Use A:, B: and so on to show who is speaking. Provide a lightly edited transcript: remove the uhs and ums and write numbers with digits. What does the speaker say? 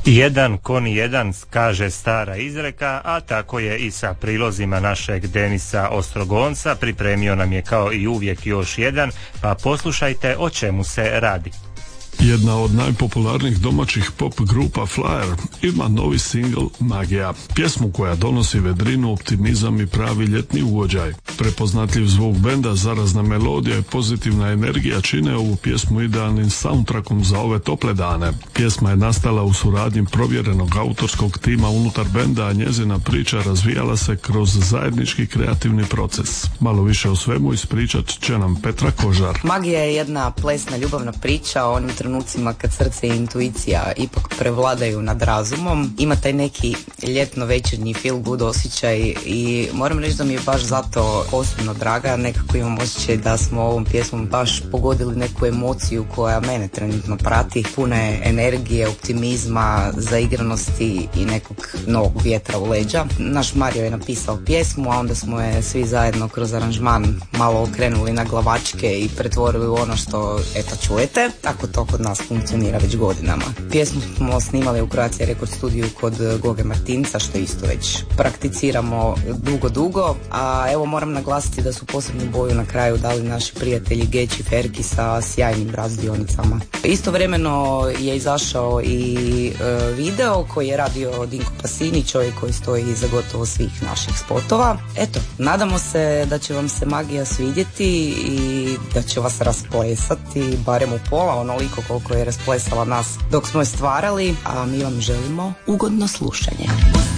A: Jedan kon jedan, kaže stara izreka, a tako je i sa prilozima našeg Denisa Ostrogonca. Pripremio nam je kao i uvijek još jedan, pa poslušajte o čemu se radi.
B: Jedna od najpopularnijih domaćih pop grupa Flyer ima novi singl Magija, pjesmu koja donosi vedrinu, optimizam i pravi ljetni ugođaj. Prepoznatljiv zvuk benda, zarazna melodija i pozitivna energija čine ovu pjesmu idealnim soundtrackom za ove tople dane. Pjesma je nastala u suradnji provjerenog autorskog tima unutar benda, a njezina priča razvijala se kroz zajednički kreativni proces. Malo više o svemu ispričat će nam Petra Kožar.
C: Magija je jedna plesna ljubavna priča o onim trenucima kad srce i intuicija ipak prevladaju nad razumom. Ima taj neki ljetno-večernji feel good osjećaj i moram reći da mi je baš zato posebno draga. Nekako imam osjećaj da smo ovom pjesmom baš pogodili neku emociju koja mene trenutno prati. Puna je energije, optimizma, zaigranosti i nekog novog vjetra u leđa. Naš Mario je napisao pjesmu, a onda smo je svi zajedno kroz aranžman malo okrenuli na glavačke i pretvorili u ono što eto čujete. Tako to kod nas funkcionira već godinama. Pjesmu smo snimali u Croatia Record studiju kod Goge Martinca, što isto već prakticiramo dugo, a evo moram naglasiti da su posebnu boju na kraju dali naši prijatelji Geći Ferki sa sjajnim razdionicama. Istovremeno je izašao i video koji je radio Dinko Pasini, čovjek koji stoji iza gotovo svih naših spotova. Eto, nadamo se da će vam se Magija svidjeti i da će vas rasplesati barem u pola onoliko koliko je rasplesala nas dok smo je stvarali, a mi vam želimo ugodno slušanje.